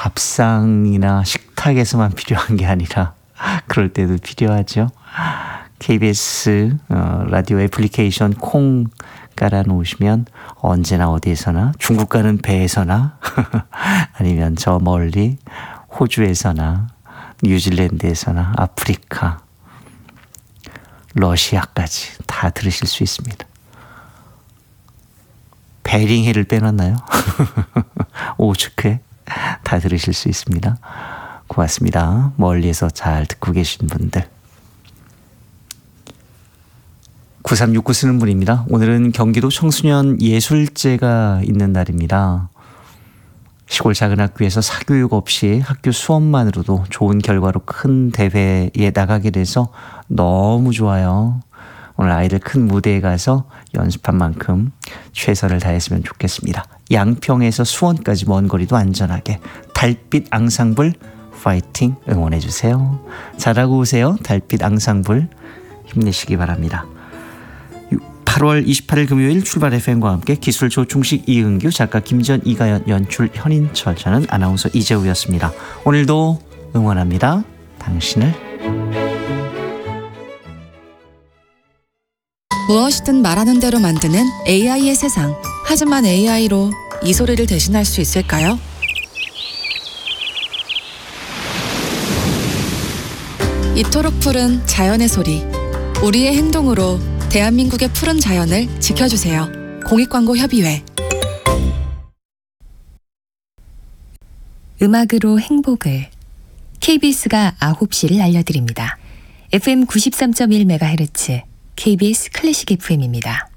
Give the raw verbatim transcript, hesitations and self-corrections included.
밥상이나 식탁에서만 필요한 게 아니라 그럴 때도 필요하죠. 케이비에스 어, 라디오 애플리케이션 콩 깔아놓으시면 언제나 어디에서나 중국 가는 배에서나 아니면 저 멀리 호주에서나 뉴질랜드에서나 아프리카 러시아까지 다 들으실 수 있습니다. 베링해를 빼놨나요? 오츠크에 다 들으실 수 있습니다. 고맙습니다. 멀리에서 잘 듣고 계신 분들. 구삼육구 쓰는 분입니다. 오늘은 경기도 청소년 예술제가 있는 날입니다. 시골 작은 학교에서 사교육 없이 학교 수업만으로도 좋은 결과로 큰 대회에 나가게 돼서 너무 좋아요. 오늘 아이들 큰 무대에 가서 연습한 만큼 최선을 다했으면 좋겠습니다. 양평에서 수원까지 먼 거리도 안전하게 달빛 앙상블 파이팅 응원해주세요. 잘하고 오세요. 달빛 앙상블 힘내시기 바랍니다. 팔월 이십팔일 금요일 출발 에프엠과 함께 기술 조충식 이은규, 작가 김지연, 이가연, 연출 현인철, 저는 아나운서 이재우였습니다. 오늘도 응원합니다. 당신을. 무엇이든 말하는 대로 만드는 에이아이의 세상. 하지만 에이아이로 이 소리를 대신할 수 있을까요? 이토록 푸른 자연의 소리. 우리의 행동으로 대한민국의 푸른 자연을 지켜주세요. 공익광고협의회. 음악으로 행복을. 케이비에스가 아홉 시를 알려드립니다. 에프엠 구십삼 점 일 메가헤르츠 케이비에스 클래식 에프엠입니다.